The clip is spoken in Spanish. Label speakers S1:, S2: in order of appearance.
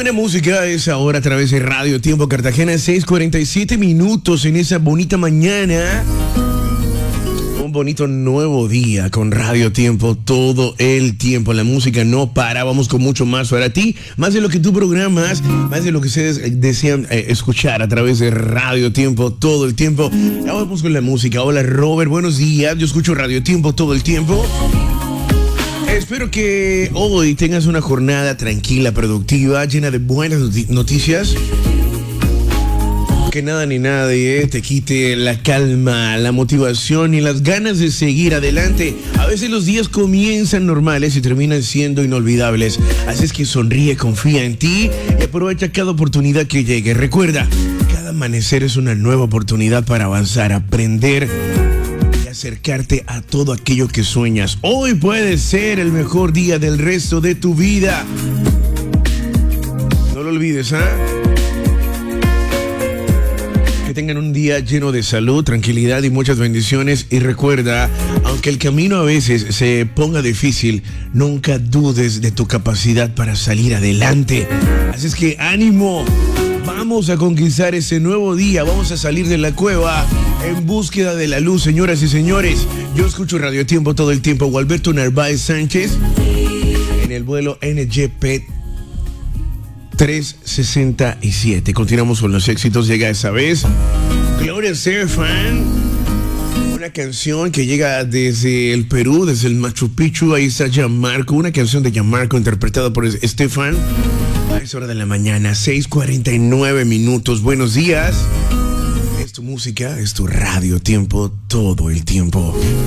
S1: Buena música es ahora a través de Radio Tiempo Cartagena, 6:47 minutos en esa bonita mañana. Un bonito nuevo día con Radio Tiempo todo el tiempo. La música no para, vamos con mucho más para ti, más de lo que tú programas, más de lo que ustedes desean escuchar a través de Radio Tiempo todo el tiempo. Ya vamos con la música. Hola Robert, buenos días. Yo escucho Radio Tiempo todo el tiempo. Espero que hoy tengas una jornada tranquila, productiva, llena de buenas noticias. Que nada ni nadie te quite la calma, la motivación y las ganas de seguir adelante. A veces los días comienzan normales y terminan siendo inolvidables. Así es que sonríe, confía en ti y aprovecha cada oportunidad que llegue. Recuerda, cada amanecer es una nueva oportunidad para avanzar, aprender y acercarte a todo aquello que sueñas. Hoy puede ser el mejor día del resto de tu vida. No lo olvides, ¿ah? Que tengan un día lleno de salud, tranquilidad y muchas bendiciones. Y recuerda, aunque el camino a veces se ponga difícil, nunca dudes de tu capacidad para salir adelante. Así es que ánimo, vamos a conquistar ese nuevo día, vamos a salir de la cueva en búsqueda de la luz, señoras y señores. Yo escucho Radio Tiempo todo el tiempo. Gualberto Narváez Sánchez en el vuelo NGP 367. Continuamos con los éxitos. Llega esa vez Gloria Estefan, una canción que llega desde el Perú, desde el Machu Picchu. Ahí está Gianmarco, una canción de Gianmarco interpretada por Estefan. A esa hora de la mañana, 6:49 minutos. Buenos días. Es tu música, es tu Radio Tiempo todo el tiempo.